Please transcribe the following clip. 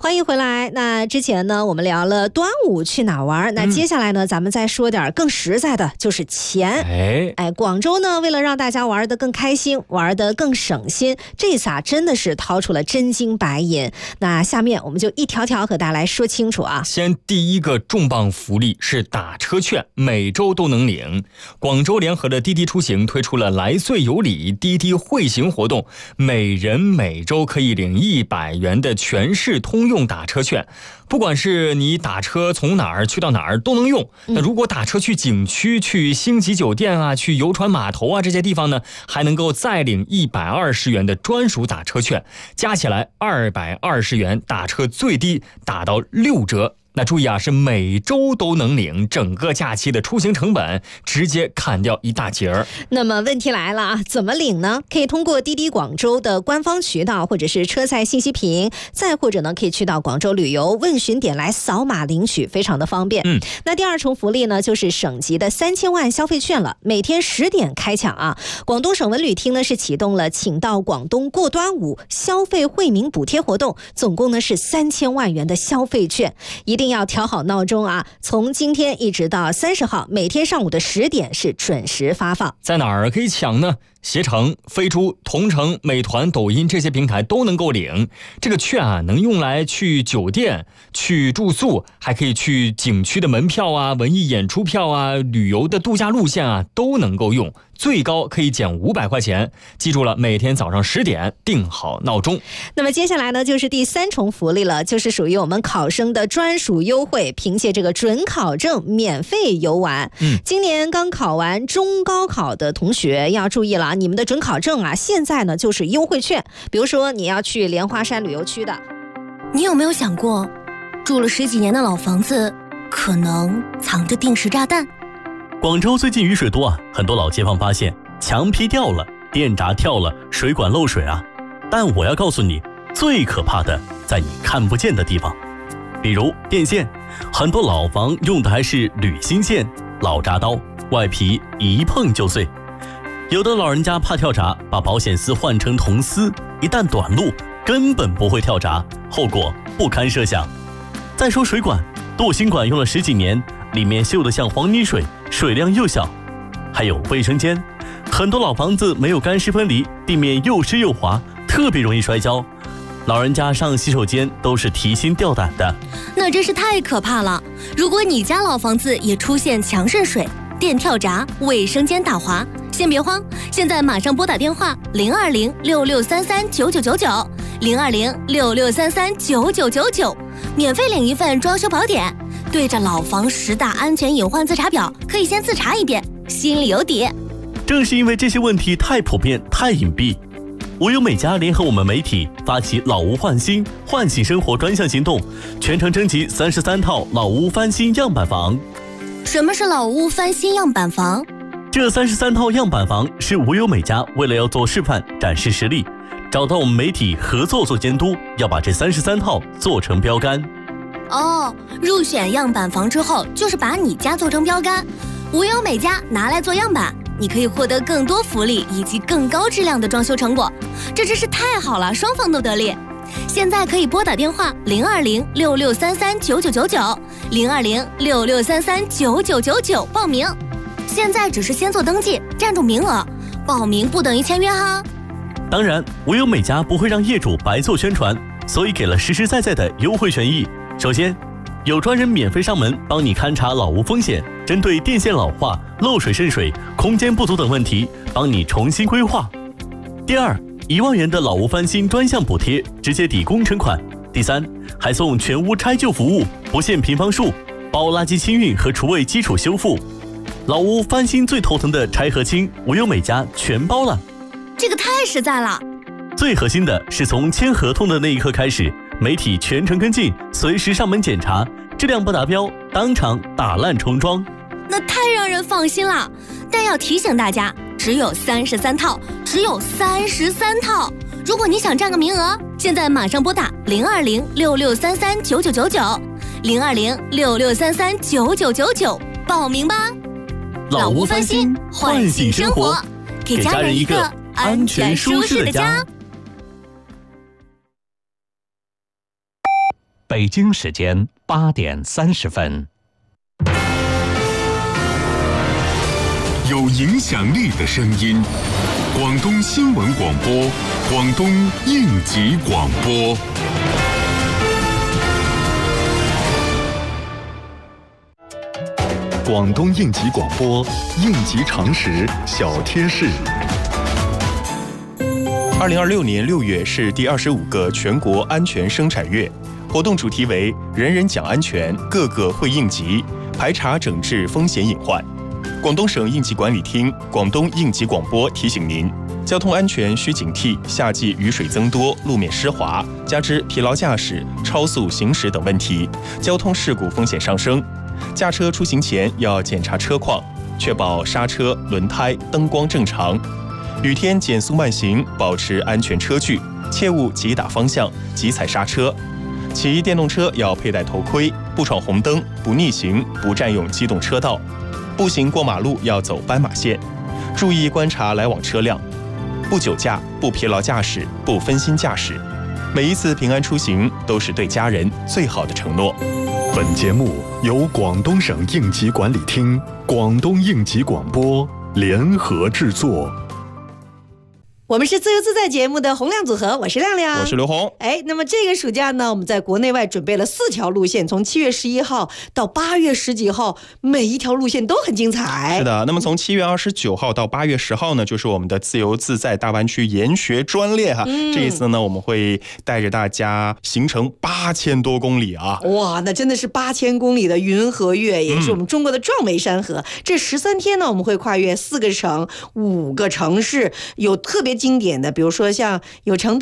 欢迎回来。那之前呢，我们聊了端午去哪玩，那接下来呢，咱们再说点更实在的，就是钱。广州呢，为了让大家玩得更开心，玩得更省心，这次真的是掏出了真金白银。那下面我们就一条条和大家来说清楚啊。 先第一个重磅福利是打车券，每周都能领。广州联合的滴滴出行推出了来岁有礼滴滴汇行活动，每人每周可以领100元的全市通用打车券，不管是你打车从哪儿去到哪儿都能用。那如果打车去景区、去星级酒店啊、去游船码头啊这些地方呢，还能够再领120元的专属打车券，加起来220元，打车最低打到6折。那注意啊，是每周都能领，整个假期的出行成本直接砍掉一大截儿。 那么问题来了啊，怎么领呢？可以通过滴滴广州的官方渠道，或者是车载信息屏，再或者呢，可以去到广州旅游问询点来扫码领取，非常的方便。那第二重福利呢，就是省级的3000万消费券了，每天10点开抢啊。广东省文旅厅呢是启动了请到广东过端午消费惠民补贴活动，总共呢是3000万元的消费券，一定要调好闹钟啊！从今天一直到30号，每天上午的10点是准时发放。 在哪儿可以抢呢？携程、飞猪、同城、美团、抖音这些平台都能够领。这个券啊，能用来去酒店、去住宿，还可以去景区的门票啊、文艺演出票啊、旅游的度假路线啊，都能够用。最高可以减500块钱。记住了，每天早上10点定好闹钟。 那么接下来呢，就是第3重福利了，就是属于我们考生的专属优惠，凭借这个准考证免费游玩。今年刚考完中高考的同学要注意了，你们的准考证啊，现在呢就是优惠券。比如说你要去莲花山旅游区的， 你有没有想过，住了10几年的老房子可能藏着定时炸弹？ 广州最近雨水多啊，很多老街坊发现墙皮掉了，电闸跳了，水管漏水啊。但我要告诉你，最可怕的在你看不见的地方，比如电线，很多老房用的还是铝芯线，老铡刀，外皮一碰就碎。有的老人家怕跳闸，把保险丝换成铜丝，一旦短路，根本不会跳闸，后果不堪设想。再说水管，镀锌管用了10几年，里面锈得像黄泥水，水量又小。还有卫生间，很多老房子没有干湿分离，地面又湿又滑，特别容易摔跤。老人家上洗手间都是提心吊胆的， 那真是太可怕了。如果你家老房子也出现墙渗水、电跳闸、卫生间打滑，先别慌，现在马上拨打电话020-6633-9999，020-6633-9999，免费领一份装修宝典。对着老房10大安全隐患自查表，可以先自查一遍，心里有底。 正是因为这些问题太普遍、太隐蔽，无忧美家联合我们媒体发起老屋换新、唤醒生活专项行动，全程征集33套老屋翻新样板房。 什么是老屋翻新样板房？ 这33套样板房是无忧美家为了要做示范、展示实力，找到我们媒体合作做监督，要把这33套做成标杆。 入选样板房之后，就是把你家做成标杆，无忧美家拿来做样板，你可以获得更多福利以及更高质量的装修成果，这真是太好了，双方都得利。现在可以拨打电话020-6633-9999，020-6633-9999报名。现在只是先做登记，占住名额，报名不等于签约哈。 当然，无忧美家不会让业主白做宣传，所以给了实实在在的优惠权益。首先，有专人免费上门帮你勘察老屋风险，针对电线老化、漏水渗水、空间不足等问题，帮你重新规划。第二，1万元的老屋翻新专项补贴，直接抵工程款。第三，还送全屋拆旧服务，不限平方数，包垃圾清运和厨卫基础修复。老屋翻新最头疼的拆和清，无忧美家全包了。 这个太实在了。 最核心的是从签合同的那一刻开始，媒体全程跟进，随时上门检查，质量不达标当场打烂重装。 那太让人放心了。但要提醒大家，只有33套，只有33套。如果你想占个名额，现在马上拨打020-6633-9999，020-6633-9999报名吧。 老屋翻新，唤醒生活，给家人一个安全舒适的家。 北京时间8点30分。 有影响力的声音，广东新闻广播，广东应急广播。广东应急广播，应急常识小贴士。 2026年6月是第25个全国安全生产月，活动主题为“人人讲安全，个个会应急，排查整治风险隐患”。广东省应急管理厅、广东应急广播提醒您：交通安全需警惕夏季雨水增多、路面湿滑，加之疲劳驾驶、超速行驶等问题，交通事故风险上升。驾车出行前要检查车况，确保刹车、轮胎、灯光正常。雨天减速慢行，保持安全车距，切勿急打方向、急踩刹车。骑电动车要佩戴头盔，不闯红灯，不逆行，不占用机动车道。步行过马路要走斑马线，注意观察来往车辆，不酒驾、不疲劳驾驶、不分心驾驶。每一次平安出行都是对家人最好的承诺。 本节目由广东省应急管理厅、广东应急广播联合制作。 我们是自由自在节目的洪亮组合，我是亮亮， 我是刘红。 那么这个暑假呢，我们在国内外准备了4条路线，从7月11号到8月10几号，每一条路线都很精彩。 是的，那么从7月29号到8月10号呢，就是我们的自由自在大湾区研学专列哈。这一次呢，我们会带着大家行程8000多公里啊！ 哇，那真的是8000公里的云和月，也是我们中国的壮美山河。这13天呢，我们会跨越4个省、5个城市，有特别经典的，比如说像有成都。